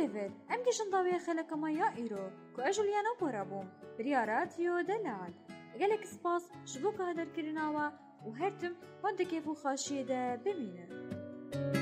ليفل ام گشن داوی خلق ما یا ایرو کو اجولیانا پورابوم بریاراتیو دلال گلک سپاس شبو که هدر کرناوا و هرتم وانده کیفو خاشیه ده ببینه